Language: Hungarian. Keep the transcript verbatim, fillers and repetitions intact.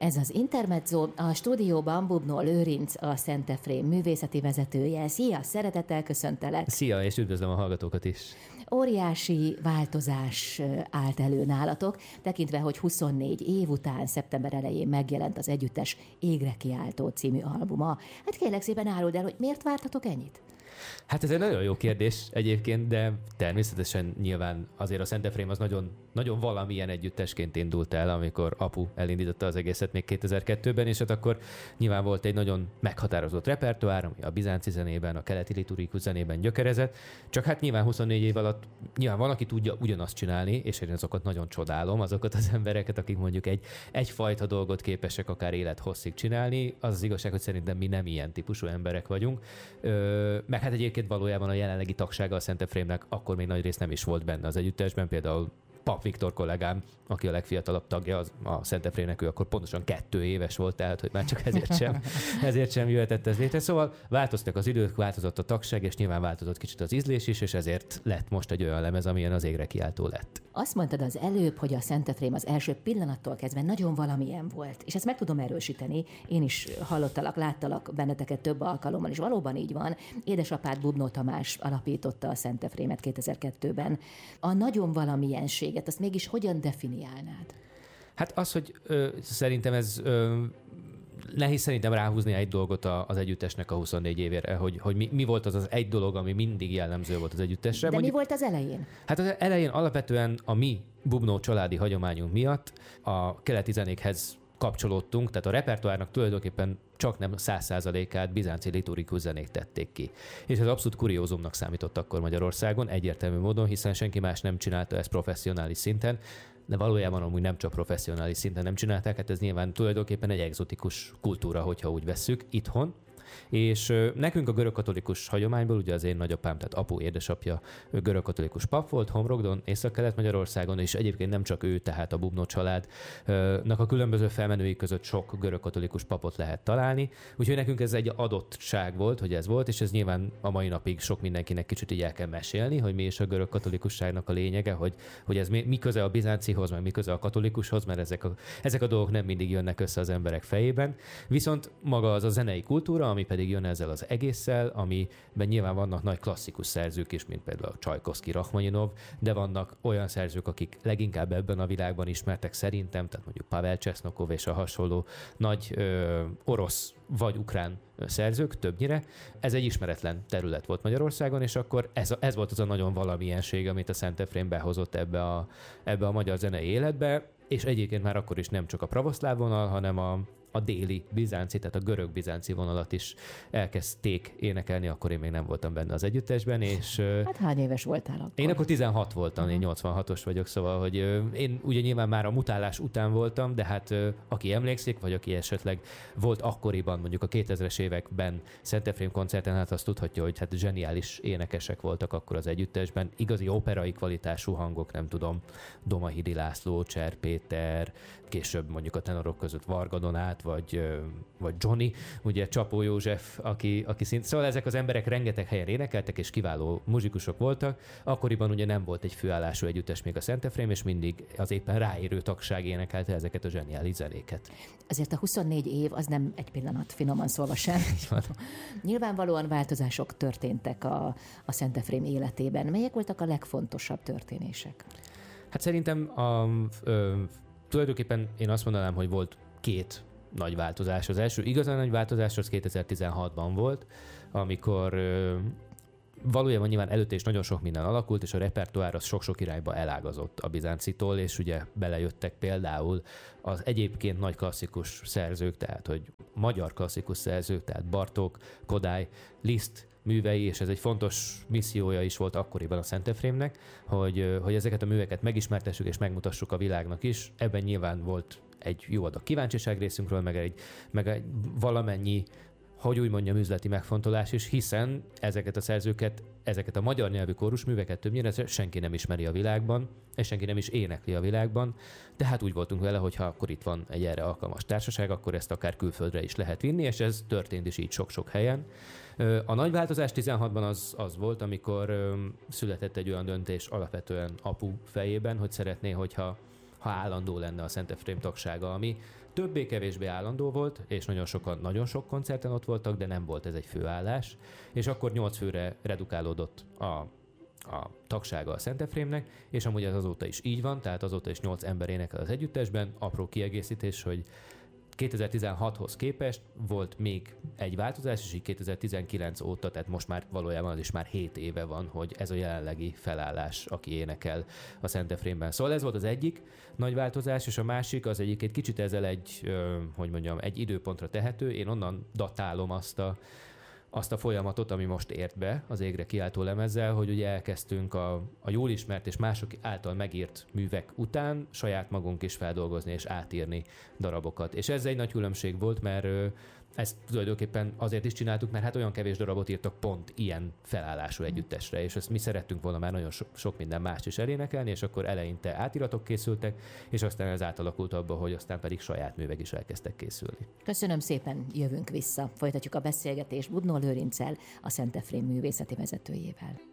Ez az Intermezzo, a stúdióban Bubnó Lőrinc, a Szent-Efrém művészeti vezetője. Szia, szeretettel köszöntelek! Szia, és üdvözlöm a hallgatókat is! Óriási változás állt elő nálatok, tekintve, hogy huszonnégy év után szeptember elején megjelent az együttes Égre kiáltó című albuma. Hát kérlek szépen áruld el, hogy miért vártatok ennyit? Hát ez egy nagyon jó kérdés egyébként, de természetesen nyilván azért a Szent-Efrém az nagyon, nagyon valamilyen együttesként indult el, amikor apu elindította az egészet még kétezer-kettőben, és hát akkor nyilván volt egy nagyon meghatározott repertoár, ami a bizánci zenében, a keleti liturgikus zenében gyökerezett, csak hát nyilván huszonnégy év alatt nyilván van, aki tudja ugyanazt csinálni, és én azokat nagyon csodálom, azokat az embereket, akik mondjuk egy, egyfajta dolgot képesek akár élethosszig csinálni. Az az igazság, hogy szerintem mi nem ilyen típusú emberek vagyunk. Ö, meg hát egyébként valójában a jelenlegi tagsága a Szent-Efrémnek akkor még nagy rész nem is volt benne az együttesben, például Pap Viktor kollégám, aki a legfiatalabb tagja az, a Szent-Efrémnek, ő akkor pontosan kettő éves volt, tehát hogy már csak ezért sem, ezért sem jöhetett ez létre. Szóval változtak az idők, változott a tagság, és nyilván változott kicsit az ízlés is, és ezért lett most egy olyan lemez, amilyen az Égre kiáltó lett. Azt mondtad az előbb, hogy a Szent-Efrém az első pillanattól kezdve nagyon valamilyen volt, és ezt meg tudom erősíteni. Én is hallottalak, láttalak benneteket több alkalommal, és valóban így van. Édesapád Bubnó Tamás alapította a Szent-Efrémet kétezer-kettőben. A nagyon valamilyenséget, azt mégis hogyan definiálnád? Hát az, hogy ö, szerintem ez... Ö, Nehéz szerintem ráhúzni egy dolgot az együttesnek a huszonnégy évére, hogy, hogy mi, mi volt az az egy dolog, ami mindig jellemző volt az együttesre. De Mondjuk, mi volt az elején? Hát az elején alapvetően a mi Bubnó családi hagyományunk miatt a keleti zenékhez kapcsolódtunk, tehát a repertoárnak tulajdonképpen csak nem száz százalékát bizánci liturgikus zenék tették ki. És ez abszolút kuriózumnak számított akkor Magyarországon, egyértelmű módon, hiszen senki más nem csinálta ezt professzionális szinten, de valójában amúgy nem csak professzionális szinten nem csinálták, hát ez nyilván tulajdonképpen egy egzotikus kultúra, hogyha úgy vesszük itthon. És nekünk a görögkatolikus hagyományból, ugye az én nagyapám, tehát apu édesapja görögkatolikus pap volt, Homrogdon, Észak-Kelet-Magyarországon, és egyébként nem csak ő, tehát a Bubnó családnak a különböző felmenői között sok görögkatolikus papot lehet találni. Úgyhogy nekünk ez egy adottság volt, hogy ez volt, és ez nyilván a mai napig sok mindenkinek kicsit így el kell mesélni, hogy mi is a görögkatolikusságnak a lényege, hogy, hogy ez mi, mi köze a bizáncihoz, meg mi köze a katolikushoz, mert ezek a, ezek a dolgok nem mindig jönnek össze az emberek fejében. Viszont maga az a zenei kultúra, ami pedig jön ezzel az egésszel, amiben nyilván vannak nagy klasszikus szerzők is, mint például Csajkovszky, Rachmaninov, de vannak olyan szerzők, akik leginkább ebben a világban ismertek szerintem, tehát mondjuk Pavel Csesznokov és a hasonló nagy ö, orosz vagy ukrán szerzők többnyire. Ez egy ismeretlen terület volt Magyarországon, és akkor ez, a, ez volt az a nagyon valamilyenség, amit a Szent-Efrém behozott ebbe a, ebbe a magyar zenei életbe, és egyébként már akkor is nem csak a pravoszláv vonal, hanem a a déli bizánci, tehát a görög-bizánci vonalat is elkezdték énekelni, akkor én még nem voltam benne az együttesben, és... Hát hány éves voltál akkor? Én akkor tizenhat voltam, én nyolcvanhatos vagyok, szóval, hogy én ugye nyilván már a mutálás után voltam, de hát aki emlékszik, vagy aki esetleg volt akkoriban, mondjuk a kétezres években Szent-Efrém koncerten, hát azt tudhatja, hogy hát zseniális énekesek voltak akkor az együttesben, igazi operai kvalitású hangok, nem tudom, Domahidi László, Cser Péter, később mondjuk a tenorok között Varga Donát, vagy, vagy Johnny, ugye Csapó József, aki, aki szint... Szóval ezek az emberek rengeteg helyen énekeltek, és kiváló muzsikusok voltak. Akkoriban ugye nem volt egy főállású együttes még a Szent-Efrém, és mindig az éppen ráérő tagság énekelte ezeket a zseniális zenéket. Azért a huszonnégy év az nem egy pillanat, finoman szólva sem. Nyilvánvalóan változások történtek a, a Szent-Efrém életében. Melyek voltak a legfontosabb történések? Hát szerintem a, ö, tulajdonképpen én azt mondanám, hogy volt két nagy változás. Az első igazán nagy változás az kétezer-tizenhatban volt, amikor ö, valójában nyilván előtte is nagyon sok minden alakult, és a repertoár az sok-sok irányba elágazott a bizáncitól, és ugye belejöttek például az egyébként nagy klasszikus szerzők, tehát hogy magyar klasszikus szerzők, tehát Bartók, Kodály, Liszt művei, és ez egy fontos missziója is volt akkoriban a Szent-Efrémnek, hogy, hogy ezeket a műveket megismertessük és megmutassuk a világnak is. Ebben nyilván volt egy jó adag kíváncsiság részünkről, meg egy, meg egy valamennyi, hogy úgy mondjam, üzleti megfontolás is, hiszen ezeket a szerzőket, ezeket a magyar nyelvű kórusműveket többnyire senki nem ismeri a világban, és senki nem is énekli a világban, tehát úgy voltunk vele, hogy ha akkor itt van egy erre alkalmas társaság, akkor ezt akár külföldre is lehet vinni, és ez történt is így sok-sok helyen. A nagy változás tizenhatban az, az volt, amikor született egy olyan döntés alapvetően apu fejében, hogy szeretné, hogyha ha állandó lenne a Szent Efrém tagsága, ami többé-kevésbé állandó volt, és nagyon sokan, nagyon sok koncerten ott voltak, de nem volt ez egy főállás, és akkor nyolc főre redukálódott a, a tagsága a Szent Efrémnek, és amúgy ez azóta is így van, tehát azóta is nyolc ember énekel az együttesben. Apró kiegészítés, hogy kétezer-tizenhathoz képest volt még egy változás, és így kétezer-tizenkilenc óta, tehát most már valójában az is már hét éve van, hogy ez a jelenlegi felállás, aki énekel a Szent Efrémben. Szóval ez volt az egyik nagy változás, és a másik az egyik kicsit ezzel egy, hogy mondjam, egy időpontra tehető. Én onnan datálom azt a azt a folyamatot, ami most ért be az Égre kiáltó lemezzel, hogy ugye elkezdtünk a, a jól ismert és mások által megírt művek után saját magunk is feldolgozni és átírni darabokat. És ez egy nagy különbség volt, mert ezt tulajdonképpen azért is csináltuk, mert hát olyan kevés darabot írtak pont ilyen felállású együttesre, és ezt mi szerettünk volna már nagyon so, sok minden mást is elénekelni, és akkor eleinte átiratok készültek, és aztán ez átalakult abba, hogy aztán pedig saját művek is elkezdtek készülni. Köszönöm szépen, jövünk vissza. Folytatjuk a beszélgetést Bubnó Lőrinccel, a Szent Efrém művészeti vezetőjével.